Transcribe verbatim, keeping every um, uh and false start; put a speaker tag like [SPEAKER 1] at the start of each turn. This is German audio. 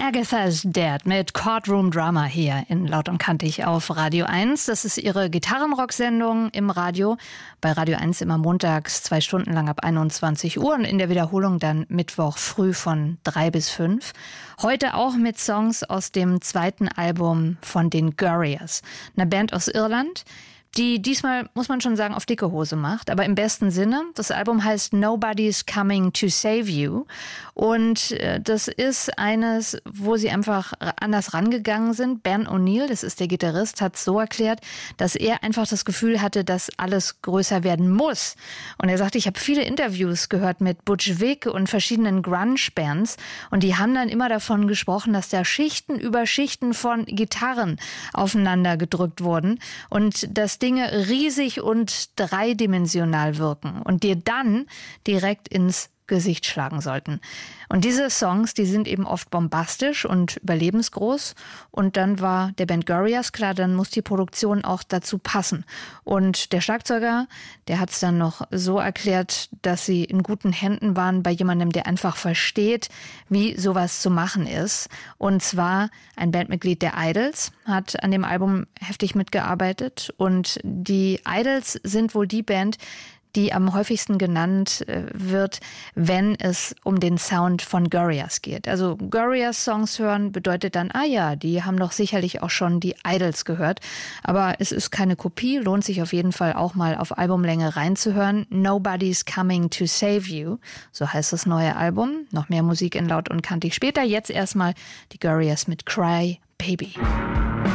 [SPEAKER 1] Agatha's Dad mit Courtroom Drama hier in Laut und Kantig auf Radio eins. Das ist ihre Gitarrenrock-Sendung im Radio. Bei Radio eins immer montags zwei Stunden lang ab einundzwanzig Uhr und in der Wiederholung dann Mittwoch früh von drei bis fünf. Heute auch mit Songs aus dem zweiten Album von den Gurriers, einer Band aus Irland, die diesmal, muss man schon sagen, auf dicke Hose macht, aber im besten Sinne. Das Album heißt Nobody's Coming to Save You und das ist eines, wo sie einfach anders rangegangen sind. Ben O'Neill, das ist der Gitarrist, hat so erklärt, dass er einfach das Gefühl hatte, dass alles größer werden muss. Und er sagte, ich habe viele Interviews gehört mit Butch Vig und verschiedenen Grunge-Bands und die haben dann immer davon gesprochen, dass da Schichten über Schichten von Gitarren aufeinander gedrückt wurden und dass Dinge riesig und dreidimensional wirken und dir dann direkt ins Gesicht schlagen sollten. Und diese Songs, die sind eben oft bombastisch und überlebensgroß. Und dann war der Band Gurriers klar, dann muss die Produktion auch dazu passen. Und der Schlagzeuger, der hat es dann noch so erklärt, dass sie in guten Händen waren bei jemandem, der einfach versteht, wie sowas zu machen ist. Und zwar ein Bandmitglied der Idols, hat an dem Album heftig mitgearbeitet. Und die Idols sind wohl die Band, die am häufigsten genannt äh, wird, wenn es um den Sound von Gurriers geht. Also Gurriers-Songs hören bedeutet dann, ah ja, die haben doch sicherlich auch schon die Idols gehört. Aber es ist keine Kopie, lohnt sich auf jeden Fall auch mal auf Albumlänge reinzuhören. Nobody's Coming to Save You, so heißt das neue Album. Noch mehr Musik in Laut und Kantig später. Jetzt erstmal die Gurriers mit Cry Baby.